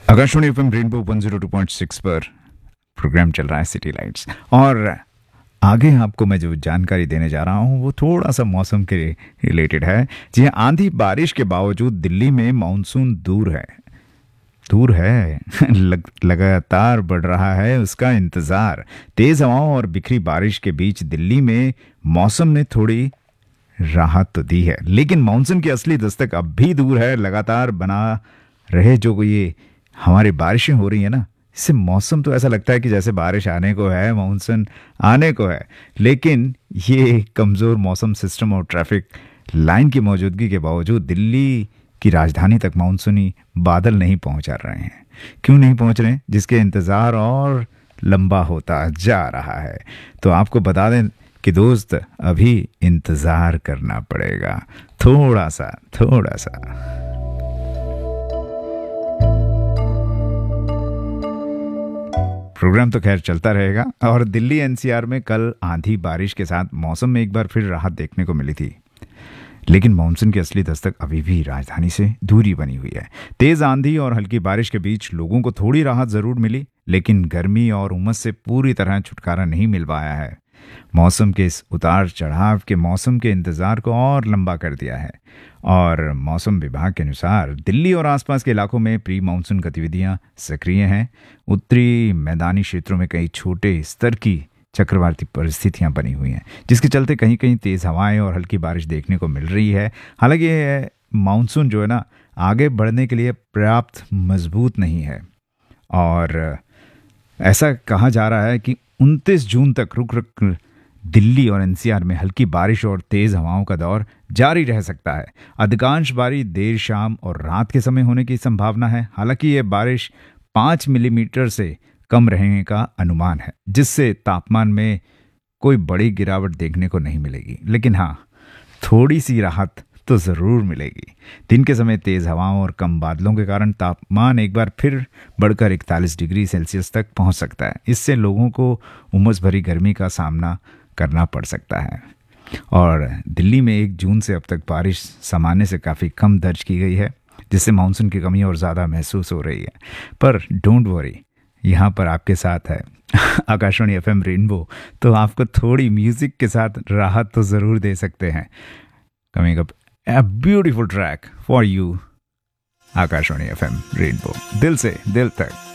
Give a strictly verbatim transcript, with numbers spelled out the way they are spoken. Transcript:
Akashvani FM rainbow one zero two point six पर programme चल रहा है सिटी लाइट्स। और आगे आपको मैं जो जानकारी देने जा रहा हूँ वो थोड़ा सा मौसम के रिलेटेड है। जी हाँ, आंधी बारिश के बावजूद दिल्ली में मानसून दूर है दूर है लग, लगातार बढ़ रहा है उसका इंतजार। तेज हवाओं और बिखरी बारिश के बीच दिल्ली में मौसम ने थोड़ी राहत तो दी है, लेकिन मानसून की असली दस्तक अब भी दूर है। लगातार बना रहे जो ये हमारी बारिशें हो रही है ना, इससे मौसम तो ऐसा लगता है कि जैसे बारिश आने को है, मानसून आने को है, लेकिन ये कमज़ोर मौसम सिस्टम और ट्रैफिक लाइन की मौजूदगी के बावजूद दिल्ली की राजधानी तक मानसूनी बादल नहीं पहुंच रहे हैं। क्यों नहीं पहुंच रहे हैं? जिसके इंतज़ार और लंबा होता जा रहा है। तो आपको बता दें कि दोस्त, अभी इंतज़ार करना पड़ेगा, थोड़ा सा थोड़ा सा। प्रोग्राम तो खैर चलता रहेगा। और दिल्ली एनसीआर में कल आंधी बारिश के साथ मौसम में एक बार फिर राहत देखने को मिली थी, लेकिन मानसून की असली दस्तक अभी भी राजधानी से दूरी बनी हुई है। तेज आंधी और हल्की बारिश के बीच लोगों को थोड़ी राहत जरूर मिली, लेकिन गर्मी और उमस से पूरी तरह छुटकारा नहीं मिल पाया है। मौसम के इस उतार चढ़ाव के मौसम के इंतजार को और लंबा कर दिया है। और मौसम विभाग के अनुसार दिल्ली और आसपास के इलाकों में प्री मानसून गतिविधियां सक्रिय हैं। उत्तरी मैदानी क्षेत्रों में कई छोटे स्तर की चक्रवाती परिस्थितियां बनी हुई हैं, जिसके चलते कहीं कहीं तेज़ हवाएं और हल्की बारिश देखने को मिल रही है। हालांकि ये मानसून जो है ना, आगे बढ़ने के लिए पर्याप्त मजबूत नहीं है। और ऐसा कहा जा रहा है कि उनतीस जून तक रुक रुक दिल्ली और एनसीआर में हल्की बारिश और तेज़ हवाओं का दौर जारी रह सकता है। अधिकांश बारिश देर शाम और रात के समय होने की संभावना है। हालांकि ये बारिश पाँच मिलीमीटर से कम रहने का अनुमान है, जिससे तापमान में कोई बड़ी गिरावट देखने को नहीं मिलेगी, लेकिन हाँ, थोड़ी सी राहत तो ज़रूर मिलेगी। दिन के समय तेज़ हवाओं और कम बादलों के कारण तापमान एक बार फिर बढ़कर इकतालीस डिग्री सेल्सियस तक पहुंच सकता है। इससे लोगों को उमस भरी गर्मी का सामना करना पड़ सकता है। और दिल्ली में एक जून से अब तक बारिश सामान्य से काफ़ी कम दर्ज की गई है, जिससे मानसून की कमी और ज़्यादा महसूस हो रही है। पर डोंट वरी, यहाँ पर आपके साथ है आकाशवाणी एफएम रेनबो, तो आपको थोड़ी म्यूजिक के साथ राहत तो ज़रूर दे सकते हैं। Coming up a beautiful track for you, Akashvani FM rainbow, दिल से दिल तक।